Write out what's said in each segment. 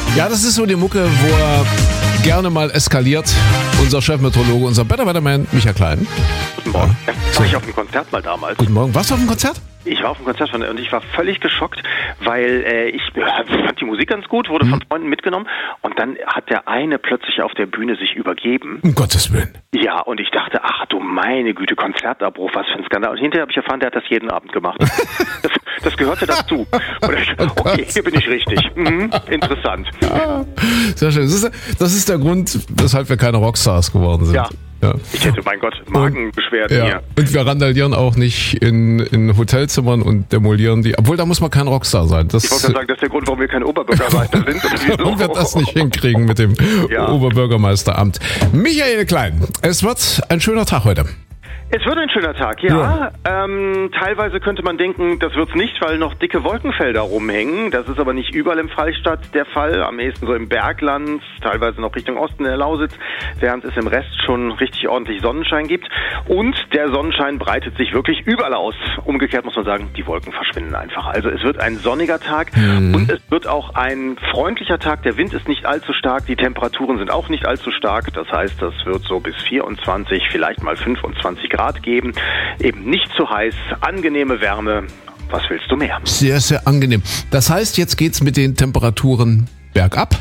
Ja, das ist so die Mucke, wo er gerne mal eskaliert. Unser Chefmeteorologe, unser Better Man, Michael Klein. Guten Morgen. War ich auf dem Konzert mal damals. Guten Morgen. Warst du auf dem Konzert? Ich war auf dem Konzert und ich war völlig geschockt, weil ich fand die Musik ganz gut, wurde von Freunden mitgenommen und dann hat der eine plötzlich auf der Bühne sich übergeben. Um Gottes Willen. Ja, und ich dachte, ach du meine Güte, Konzertabbruch, was für ein Skandal. Und hinterher habe ich erfahren, der hat das jeden Abend gemacht. Das gehörte dazu. Und ich, okay, hier bin ich richtig. Interessant. Ja, sehr schön. Das ist der Grund, weshalb wir keine Rockstars geworden sind. Ja. Ich hätte, mein Gott, Magenbeschwerden hier. Und wir randalieren auch nicht in Hotelzimmern und demolieren die. Obwohl, da muss man kein Rockstar sein. Ich wollte gerade sagen, das ist der Grund, warum wir kein Oberbürgermeister sind. Warum wir das nicht hinkriegen mit dem Oberbürgermeisteramt. Michael Klein, es wird ein schöner Tag heute. Es wird ein schöner Tag, ja. Teilweise könnte man denken, das wird's nicht, weil noch dicke Wolkenfelder rumhängen. Das ist aber nicht überall im Freistaat der Fall. Am ehesten so im Bergland, teilweise noch Richtung Osten der Lausitz, während es im Rest schon richtig ordentlich Sonnenschein gibt. Und der Sonnenschein breitet sich wirklich überall aus. Umgekehrt muss man sagen, die Wolken verschwinden einfach. Also es wird ein sonniger Tag und es wird auch ein freundlicher Tag. Der Wind ist nicht allzu stark, die Temperaturen sind auch nicht allzu stark. Das heißt, das wird so bis 24, vielleicht mal 25 Grad geben. Eben nicht zu heiß, angenehme Wärme. Was willst du mehr? Sehr, sehr angenehm. Das heißt, jetzt geht's mit den Temperaturen bergab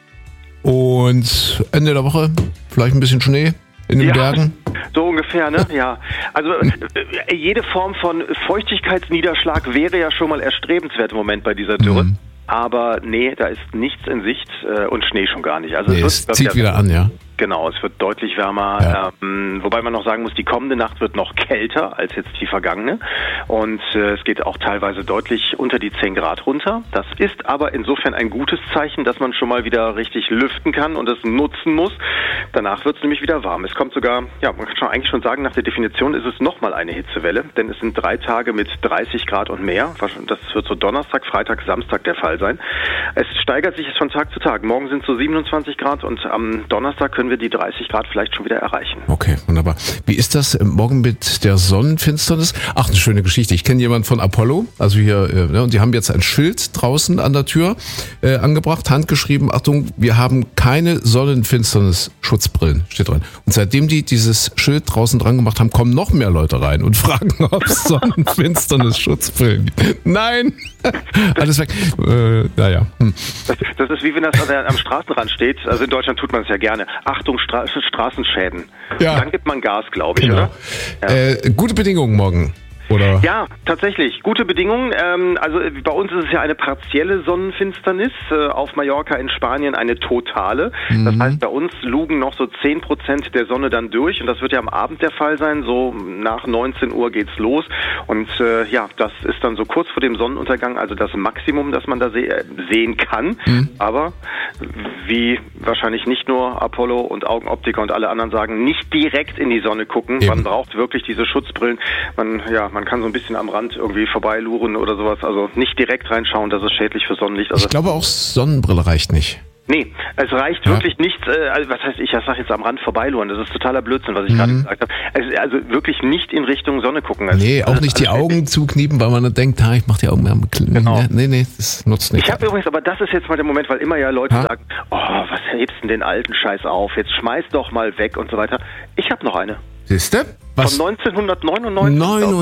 und Ende der Woche vielleicht ein bisschen Schnee in den Bergen. So ungefähr, ne? Ja. Also jede Form von Feuchtigkeitsniederschlag wäre ja schon mal erstrebenswert im Moment bei dieser Dürre. Aber nee, da ist nichts in Sicht und Schnee schon gar nicht. Also es zieht wieder an, ja. Genau, es wird deutlich wärmer, wobei man noch sagen muss, die kommende Nacht wird noch kälter als jetzt die vergangene und es geht auch teilweise deutlich unter die 10 Grad runter. Das ist aber insofern ein gutes Zeichen, dass man schon mal wieder richtig lüften kann und es nutzen muss. Danach wird es nämlich wieder warm. Es kommt sogar, ja, man kann eigentlich schon sagen, nach der Definition ist es nochmal eine Hitzewelle, denn es sind 3 Tage mit 30 Grad und mehr. Das wird so Donnerstag, Freitag, Samstag der Fall sein. Es steigert sich von Tag zu Tag. Morgen sind es so 27 Grad und am Donnerstag können wir die 30 Grad vielleicht schon wieder erreichen. Okay, wunderbar. Wie ist das morgen mit der Sonnenfinsternis? Ach, eine schöne Geschichte. Ich kenne jemanden von Apollo, also hier, und die haben jetzt ein Schild draußen an der Tür angebracht, handgeschrieben, Achtung, wir haben keine Sonnenfinsternis-Schutzbrillen, steht dran. Und seitdem die dieses Schild draußen dran gemacht haben, kommen noch mehr Leute rein und fragen, ob es Sonnenfinsternis-Schutzbrillen gibt. Nein! Alles weg. Naja. Das ist wie wenn das am Straßenrand steht. Also in Deutschland tut man es ja gerne. Achtung, Straßenschäden. Ja. Dann gibt man Gas, glaube ich, genau. Oder? Ja. Gute Bedingungen morgen. Oder? Ja, tatsächlich. Gute Bedingungen. Also bei uns ist es ja eine partielle Sonnenfinsternis. Auf Mallorca in Spanien eine totale. Das heißt, bei uns lugen noch so 10% der Sonne dann durch. Und das wird ja am Abend der Fall sein. So nach 19 Uhr geht's los. Und das ist dann so kurz vor dem Sonnenuntergang, also das Maximum, das man da sehen kann. Aber wie wahrscheinlich nicht nur Apollo und Augenoptiker und alle anderen sagen, nicht direkt in die Sonne gucken. Eben. Man braucht wirklich diese Schutzbrillen. Man kann so ein bisschen am Rand irgendwie vorbeiluren oder sowas. Also nicht direkt reinschauen, das ist schädlich für Sonnenlicht. Also ich glaube auch Sonnenbrille reicht nicht. Nee, es reicht wirklich nicht, was heißt, ich sage jetzt am Rand vorbeiluren, das ist totaler Blödsinn, was ich gerade gesagt habe. Also wirklich nicht in Richtung Sonne gucken. Nee, auch nicht die Augen zukniepen, weil man dann denkt, ich mach die Augen mehr. Genau. Nee, das nutzt nicht. Ich habe übrigens, aber das ist jetzt mal der Moment, weil immer ja Leute sagen, was hebst denn den alten Scheiß auf, jetzt schmeiß doch mal weg und so weiter. Ich habe noch eine. Siehste? Was? Von 1999.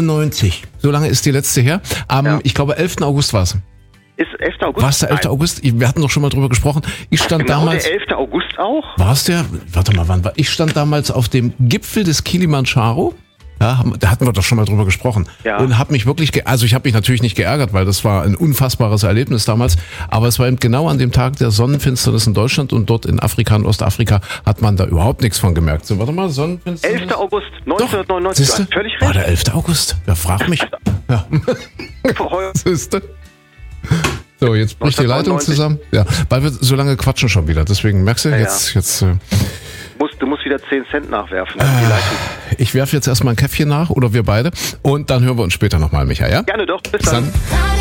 99. So lange ist die letzte her. Ich glaube, 11. August war es. Ist 11. August? War es der 11. August? Wir hatten doch schon mal drüber gesprochen. Ich stand damals. Der 11. August auch? War es der? Warte mal, wann war? Ich stand damals auf dem Gipfel des Kilimanjaro. Ja, da hatten wir doch schon mal drüber gesprochen. Ja. Und habe mich wirklich, ich habe mich natürlich nicht geärgert, weil das war ein unfassbares Erlebnis damals. Aber es war eben genau an dem Tag der Sonnenfinsternis in Deutschland und dort in Afrika und Ostafrika hat man da überhaupt nichts von gemerkt. So, warte mal, Sonnenfinsternis. 11. August 1999. Doch, völlig recht. War der 11. August? Wer fragt mich? Ja. Siehste? So, jetzt bricht die Leitung zusammen. Ja, weil wir so lange quatschen schon wieder. Deswegen merkst du, jetzt Du musst wieder 10 Cent nachwerfen. Ich werfe jetzt erstmal ein Käffchen nach oder wir beide und dann hören wir uns später nochmal, Michael, ja? Gerne doch, bis dann.